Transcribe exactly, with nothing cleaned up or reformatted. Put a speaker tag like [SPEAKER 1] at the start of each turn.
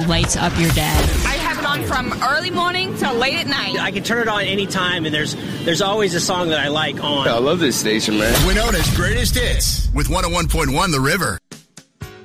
[SPEAKER 1] lights up your day.
[SPEAKER 2] I have it on from early morning till late at night.
[SPEAKER 3] I can turn it on anytime, and there's there's always a song that I like on.
[SPEAKER 4] I love this station, man.
[SPEAKER 5] Winona's Greatest Hits with one oh one point one The River.